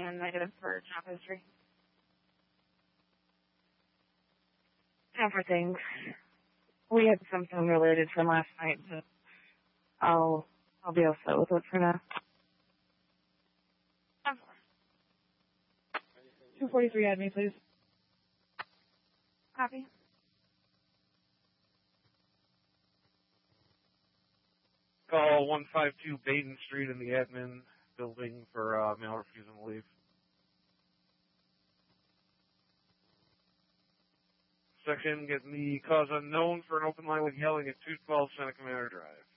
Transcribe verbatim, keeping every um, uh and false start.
and negative for job history. Now for things. We had something related from last night, but I'll I'll be all set with it for now. two forty-three, add me, please. Copy. Call one five two Baden Street in the admin building for uh, mail refusing to leave. Section, getting the cause unknown for an open line with yelling at two twelve Seneca Manor Drive.